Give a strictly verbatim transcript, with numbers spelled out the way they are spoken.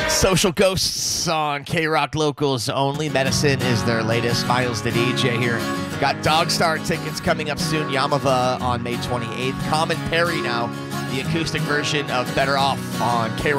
Social Ghosts on K-Rock Locals Only. Medicine is their latest. Miles the D J here. Got Dogstar tickets coming up soon. Yamava on May twenty-eighth. Common Perry now. The acoustic version of Better Off on K-Rock.